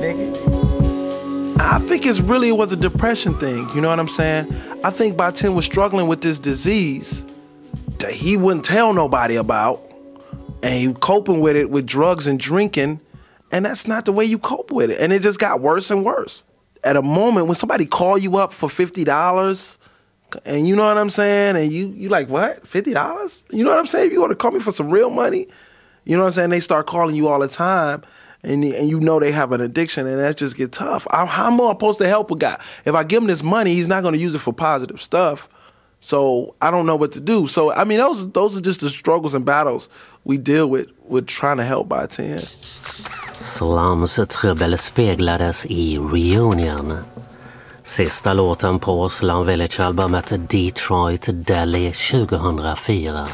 I think it was a depression thing, you know what I'm saying? I think Baten was struggling with this disease that he wouldn't tell nobody about, and he coping with it with drugs and drinking, and that's not the way you cope with it. And it just got worse and worse. At a moment when somebody call you up for $50, and you know what I'm saying, and you like, what, $50? You know what I'm saying? If you want to call me for some real money, you know what I'm saying? They start calling you all the time, and you know they have an addiction, and that just get tough. How am I supposed to help a guy? If I give him this money, he's not going to use it for positive stuff. So I don't know what to do. So, I mean, those are just the struggles and battles we deal with trying to help Baten. Slums trubbel speglades i Reunion. Sista låten på Slum Village-albumet Detroit Delhi 2004.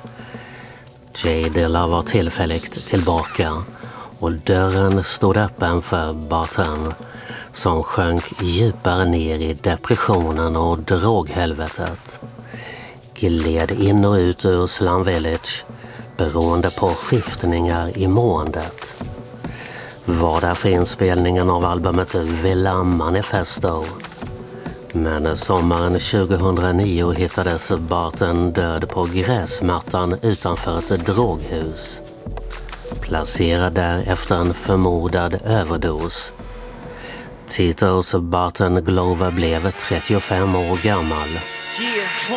J Dilla var tillfälligt tillbaka och dörren stod öppen för Baten som sjönk djupare ner i depressionen och droghelvetet. Gled in och ut ur Slum Village beroende på skiftningar i måendet. Var där för inspelningen av albumet Villa Manifesto. Men sommaren 2009 hittades Baten död på gräsmattan utanför ett droghus. Placerad där efter en förmodad överdos. Titus Baten Glover blev 35 år gammal.